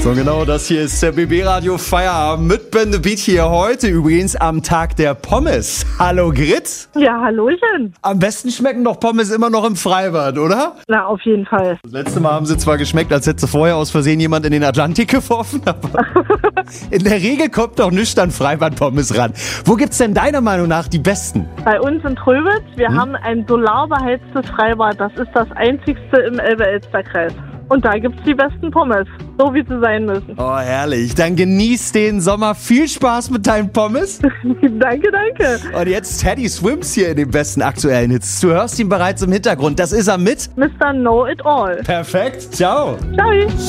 So genau, das hier ist der BB-Radio Feierabend mit Ben the Beat hier heute übrigens am Tag der Pommes. Hallo Grit. Ja, hallöchen. Am besten schmecken doch Pommes immer noch im Freibad, oder? Na, auf jeden Fall. Das letzte Mal haben sie zwar geschmeckt, als hätte vorher aus Versehen jemand in den Atlantik geworfen, aber in der Regel kommt doch nüchtern Freibad-Pommes ran. Wo gibt's denn deiner Meinung nach die besten? Bei uns in Tröbitz, wir haben ein solarbeheiztes Freibad. Das ist das einzigste im Elbe-Elster-Kreis. Und da gibt's die besten Pommes, so wie sie sein müssen. Oh, herrlich. Dann genieß den Sommer. Viel Spaß mit deinen Pommes. Danke, danke. Und jetzt Teddy Swims hier in den besten aktuellen Hits. Du hörst ihn bereits im Hintergrund. Das ist er mit Mr. Know It All. Perfekt. Ciao. Ciao.